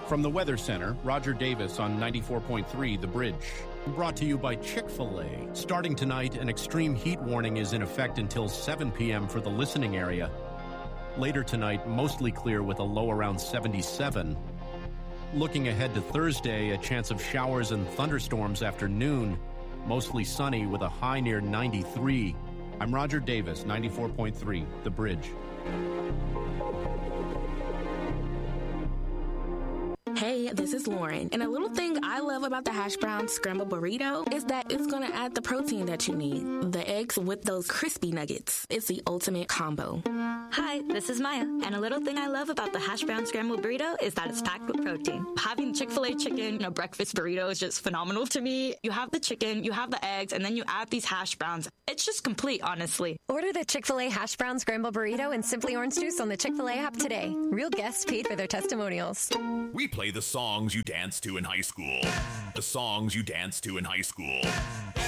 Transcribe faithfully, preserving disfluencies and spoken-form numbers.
From the Weather Center, Roger Davis on ninety-four point three The Bridge. Brought to you by Chick-fil-A. Starting tonight, an extreme heat warning is in effect until seven p.m. for the listening area. Later tonight, mostly clear with a low around seventy-seven. Looking ahead to Thursday, a chance of showers and thunderstorms after noon. Mostly sunny with a high near ninety-three. I'm Roger Davis, ninety-four point three The Bridge. Hey, this is Lauren, and a little thing I love about the hash brown scrambled burrito is that it's going to add the protein that you need. The eggs with those crispy nuggets. It's the ultimate combo. Hi, this is Maya, and a little thing I love about the hash brown scrambled burrito is that it's packed with protein. Having Chick-fil-A chicken in a breakfast burrito is just phenomenal to me. You have the chicken, you have the eggs, and then you add these hash browns. It's just complete, honestly. Order the Chick-fil-A hash brown scrambled burrito and Simply Orange Juice on the Chick-fil-A app today. Real guests paid for their testimonials. We play the songs you danced to in high school. The songs you danced to in high school.